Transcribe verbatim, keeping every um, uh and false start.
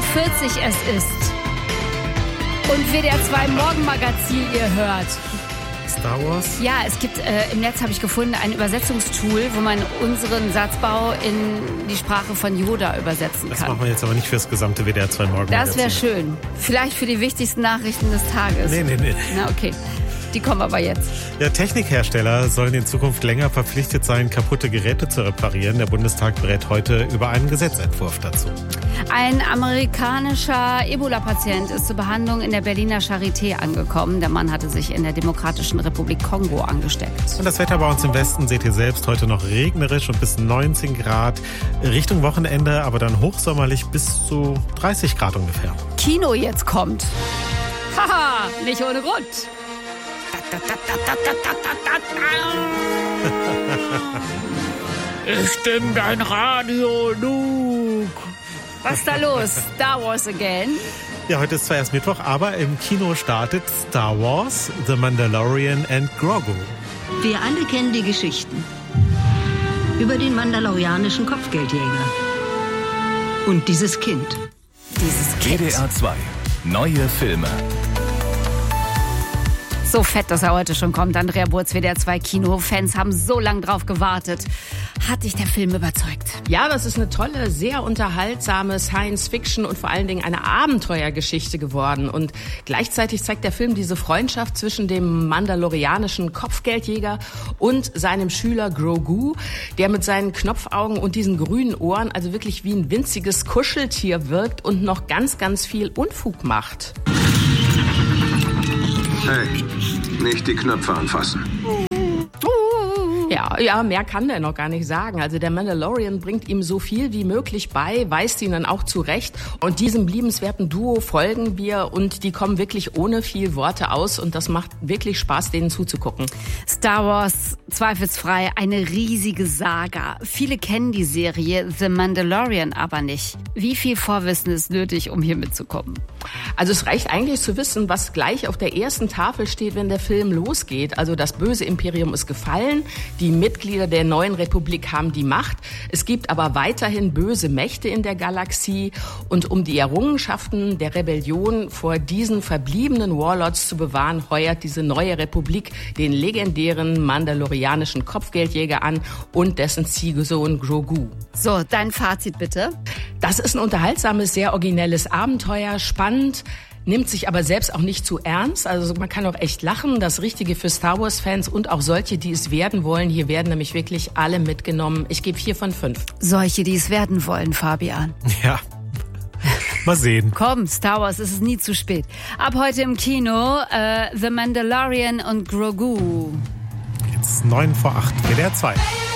vierzig es ist. Und W D R zwei Morgenmagazin ihr hört. Star Wars? Ja, es gibt, äh, im Netz habe ich gefunden, ein Übersetzungstool, wo man unseren Satzbau in die Sprache von Yoda übersetzen Das kann. Das machen wir jetzt aber nicht fürs gesamte W D R zwei Morgenmagazin. Das wäre schön. Vielleicht für die wichtigsten Nachrichten des Tages. Nee, nee, nee. Na, okay. Die kommen aber jetzt. Ja, Technikhersteller sollen in Zukunft länger verpflichtet sein, kaputte Geräte zu reparieren. Der Bundestag berät heute über einen Gesetzentwurf dazu. Ein amerikanischer Ebola-Patient ist zur Behandlung in der Berliner Charité angekommen. Der Mann hatte sich in der Demokratischen Republik Kongo angesteckt. Und das Wetter bei uns im Westen seht ihr selbst. Heute noch regnerisch und bis neunzehn Grad. Richtung Wochenende, aber dann hochsommerlich bis zu dreißig Grad ungefähr. Kino jetzt kommt. Haha, nicht ohne Grund. Ich bin dein Radio, Luke. Was ist da los? Star Wars again? Ja, heute ist zwar erst Mittwoch, aber im Kino startet Star Wars, The Mandalorian and Grogu. Wir alle kennen die Geschichten über den mandalorianischen Kopfgeldjäger und dieses Kind. Dieses Kind. W D R zwei. Neue Filme. So fett, dass er heute schon kommt. Andrea Burz, W D R zwei Kino-Fans haben so lange drauf gewartet. Hat dich der Film überzeugt? Ja, das ist eine tolle, sehr unterhaltsame Science-Fiction und vor allen Dingen eine Abenteuergeschichte geworden. Und gleichzeitig zeigt der Film diese Freundschaft zwischen dem mandalorianischen Kopfgeldjäger und seinem Schüler Grogu, der mit seinen Knopfaugen und diesen grünen Ohren also wirklich wie ein winziges Kuscheltier wirkt und noch ganz, ganz viel Unfug macht. Hey, nicht die Knöpfe anfassen. Ja, ja, mehr kann der noch gar nicht sagen. Also der Mandalorian bringt ihm so viel wie möglich bei, weist ihn dann auch zurecht. Und diesem liebenswerten Duo folgen wir und die kommen wirklich ohne viel Worte aus und das macht wirklich Spaß, denen zuzugucken. Star Wars, zweifelsfrei eine riesige Saga. Viele kennen die Serie The Mandalorian aber nicht. Wie viel Vorwissen ist nötig, um hier mitzukommen? Also es reicht eigentlich zu wissen, was gleich auf der ersten Tafel steht, wenn der Film losgeht. Also das böse Imperium ist gefallen, die Mitglieder der neuen Republik haben die Macht. Es gibt aber weiterhin böse Mächte in der Galaxie. Und um die Errungenschaften der Rebellion vor diesen verbliebenen Warlords zu bewahren, heuert diese neue Republik den legendären mandalorianischen Kopfgeldjäger an und dessen Ziehsohn Grogu. So, dein Fazit bitte. Das ist ein unterhaltsames, sehr originelles Abenteuer, spannend, nimmt sich aber selbst auch nicht zu ernst. Also man kann auch echt lachen. Das Richtige für Star Wars-Fans und auch solche, die es werden wollen. Hier werden nämlich wirklich alle mitgenommen. Ich gebe vier von fünf. Solche, die es werden wollen, Fabian. Ja, mal sehen. Komm, Star Wars, es ist nie zu spät. Ab heute im Kino äh, The Mandalorian und Grogu. Jetzt neun vor acht, W D R zwei.